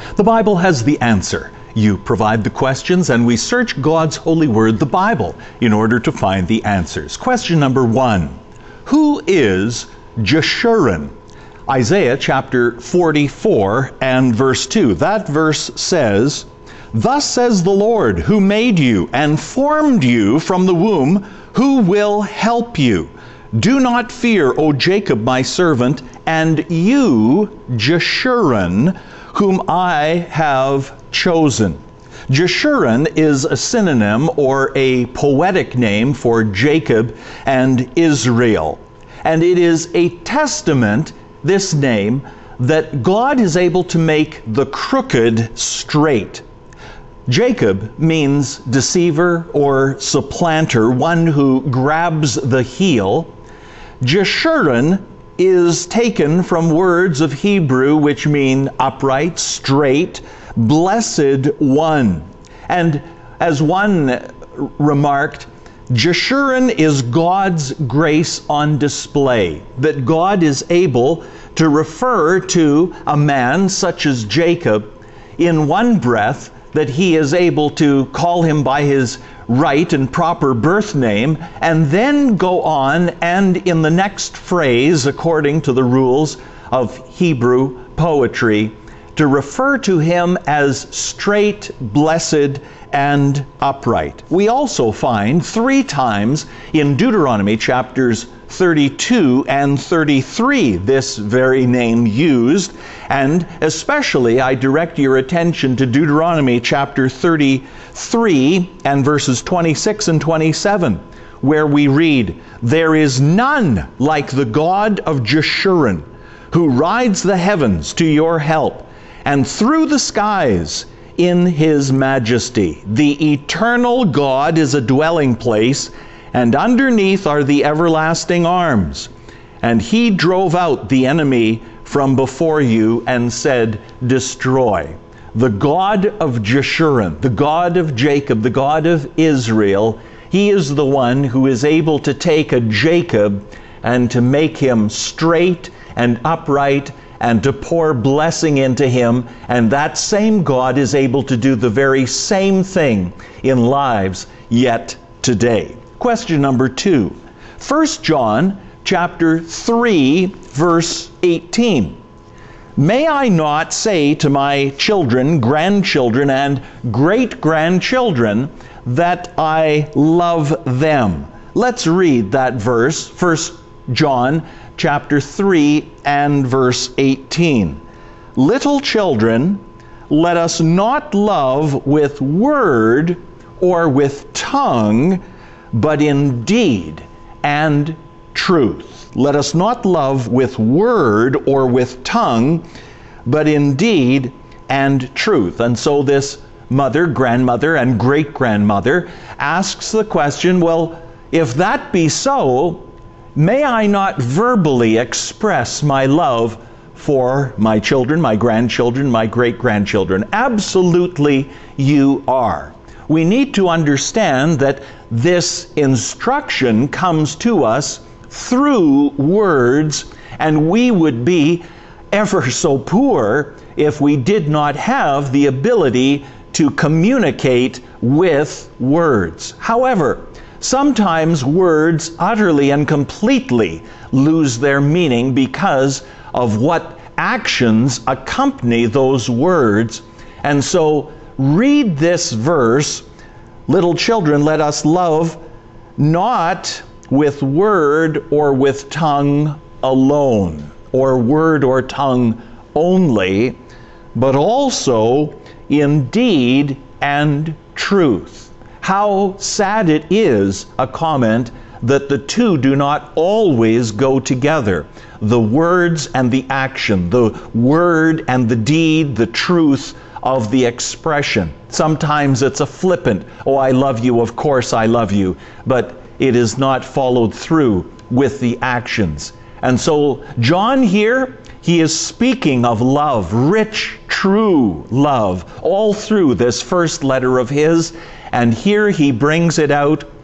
The Bible has the answer. You provide the questions, and we search God's holy word, the Bible, in order to find the answers. Question number 1. Who is Jeshurun? Isaiah chapter 44 and verse 2. That verse says, "Thus says the Lord, who made you and formed you from the womb, who will help you. Do not fear, O Jacob, my servant, and you, Jeshurun, whom I have chosen." Jeshurun is a synonym or a poetic name for Jacob and Israel. And it is a testament, this name, that God is able to make the crooked straight. Jacob means deceiver or supplanter, one who grabs the heel. Jeshurun is taken from words of Hebrew which mean upright, straight, blessed one. And as one remarked, Jeshurun is God's grace on display, that God is able to refer to a man such as Jacob in one breath, that he is able to call him by his right and proper birth name, and then go on and in the next phrase, according to the rules of Hebrew poetry, to refer to him as straight, blessed, and upright. We also find 3 times in Deuteronomy chapters 32 and 33 this very name used, and especially I direct your attention to Deuteronomy chapter 33 and verses 26 and 27, where we read, "There is none like the God of Jeshurun, who rides the heavens to your help, and through the skies in his majesty. The eternal God is a dwelling place, and underneath are the everlasting arms. And he drove out the enemy from before you and said, destroy." The God of Jeshurun, the God of Jacob, the God of Israel, he is the one who is able to take a Jacob and to make him straight and upright and to pour blessing into him. And that same God is able to do the very same thing in lives yet today. Question number 2. 1 John chapter 3, verse 18. "May I not say to my children, grandchildren, and great-grandchildren that I love them?" Let's read that verse, 1 John chapter 3 and verse 18. "Little children, let us not love with word or with tongue, but in deed and truth." Let us not love with word or with tongue, but in deed and truth. And so this mother, grandmother, and great-grandmother asks the question, well, if that be so, may I not verbally express my love for my children, my grandchildren, my great-grandchildren? Absolutely you are. We need to understand that this instruction comes to us through words, and we would be ever so poor if we did not have the ability to communicate with words. However, sometimes words utterly and completely lose their meaning because of what actions accompany those words. And so read this verse, "Little children, let us love not with word or with tongue alone, or word or tongue only, but also in deed and truth." How sad it is, a comment, that the two do not always go together. The words and the action, the word and the deed, the truth of the expression. Sometimes it's a flippant, "Oh, I love you, of course I love you," but it is not followed through with the actions. And so John here, he is speaking of love, rich, true love, all through this first letter of his. And here he brings it out